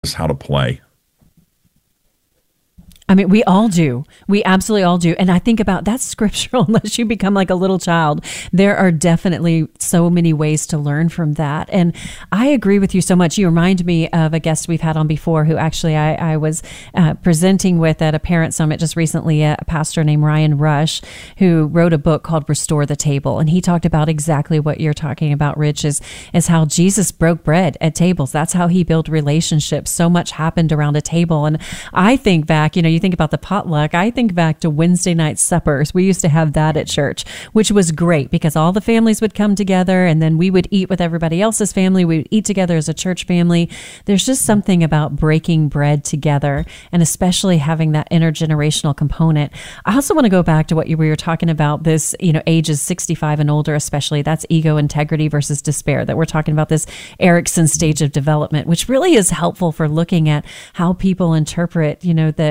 how to play. I mean, we all do. We absolutely all do. And I think about that's scriptural unless you become like a little child. There are definitely so many ways to learn from that. And I agree with you so much. You remind me of a guest we've had on before who actually I was presenting with at a parent summit just recently, a pastor named Ryan Rush, who wrote a book called Restore the Table. And he talked about exactly what you're talking about, Rich, is how Jesus broke bread at tables. That's how he built relationships. So much happened around a table. And I think back, you think about the potluck, I think back to Wednesday night suppers. We used to have that at church, which was great because all the families would come together and then we would eat with everybody else's family. We would eat together as a church family. There's just something about breaking bread together and especially having that intergenerational component. I also want to go back to what we were talking about, this, ages 65 and older, especially. That's ego, integrity versus despair, that we're talking about this Erikson stage of development, which really is helpful for looking at how people interpret,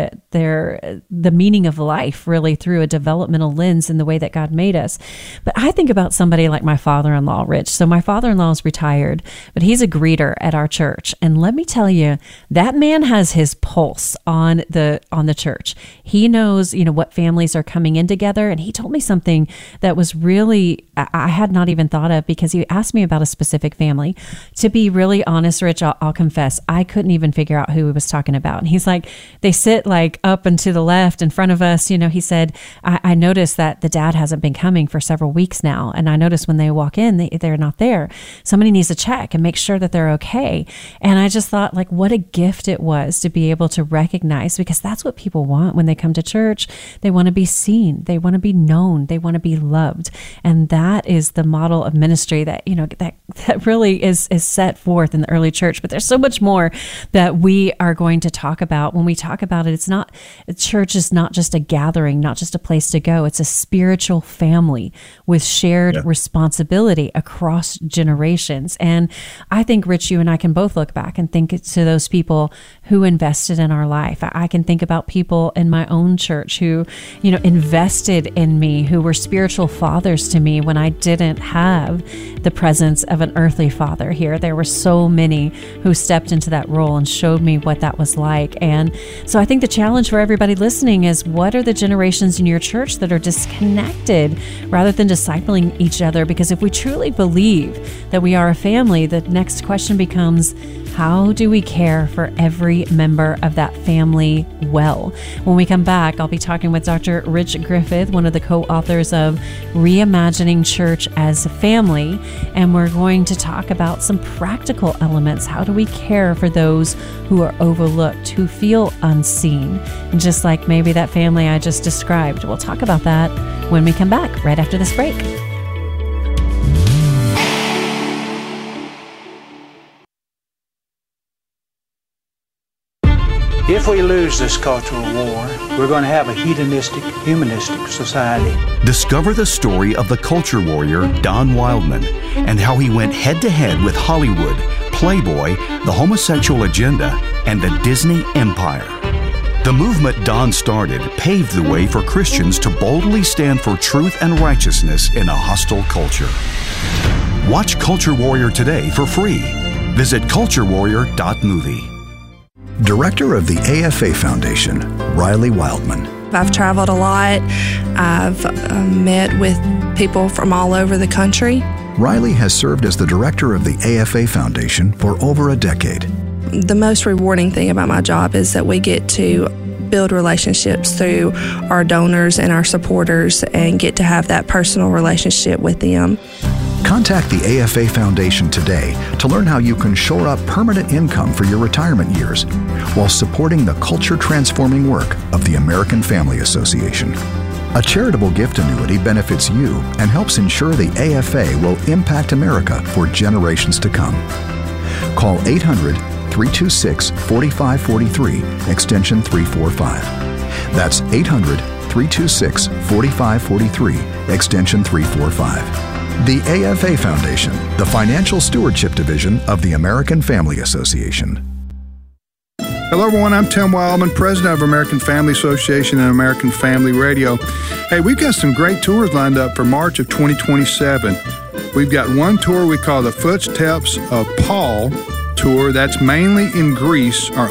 the meaning of life really through a developmental lens in the way that God made us. But I think about somebody like my father-in-law, Rich. So my father-in-law is retired, but he's a greeter at our church. And let me tell you, that man has his pulse on the church. He knows, what families are coming in together. And he told me something that was really, I had not even thought of, because he asked me about a specific family. To be really honest, Rich, I'll confess, I couldn't even figure out who he was talking about. And he's like, they sit like up and to the left in front of us. He said, I noticed that the dad hasn't been coming for several weeks now. And I noticed when they walk in, they're not there. Somebody needs to check and make sure that they're okay. And I just thought, like, what a gift it was to be able to recognize, because that's what people want when they come to church. They want to be seen. They want to be known. They want to be loved. And that is the model of ministry that, that really is set forth in the early church. But there's so much more that we are going to talk about. When we talk about it, church is not just a gathering, not just a place to go. It's a spiritual family with shared responsibility across generations. And I think, Rich, you and I can both look back and think to those people who invested in our life. I can think about people in my own church who, invested in me, who were spiritual fathers to me when I didn't have the presence of an earthly father here. There were so many who stepped into that role and showed me what that was like. And so I think the challenge for everybody listening is, what are the generations in your church that are disconnected rather than discipling each other? Because if we truly believe that we are a family, the next question becomes, how do we care for every member of that family well? When we come back, I'll be talking with Dr. Rich Griffith, one of the co-authors of Reimagining Church as a Family, and we're going to talk about some practical elements. How do we care for those who are overlooked, who feel unseen? And just like maybe that family I just described. We'll talk about that when we come back right after this break. If we lose this cultural war, we're going to have a hedonistic, humanistic society. Discover the story of the culture warrior Don Wildman and how he went head-to-head with Hollywood, Playboy, the homosexual agenda, and the Disney empire. The movement Don started paved the way for Christians to boldly stand for truth and righteousness in a hostile culture. Watch Culture Warrior today for free. Visit culturewarrior.movie. Director of the AFA Foundation, Riley Wildman. I've traveled a lot. I've met with people from all over the country. Riley has served as the director of the AFA Foundation for over a decade. The most rewarding thing about my job is that we get to build relationships through our donors and our supporters and get to have that personal relationship with them. Contact the AFA Foundation today to learn how you can shore up permanent income for your retirement years while supporting the culture-transforming work of the American Family Association. A charitable gift annuity benefits you and helps ensure the AFA will impact America for generations to come. Call 800-326-4543, extension 345. That's 800-326-4543, extension 345. The AFA Foundation, the Financial Stewardship Division of the American Family Association. Hello, everyone. I'm Tim Wildman, president of American Family Association and American Family Radio. Hey, we've got some great tours lined up for March of 2027. We've got one tour we call the Footsteps of Paul, tour that's mainly in Greece are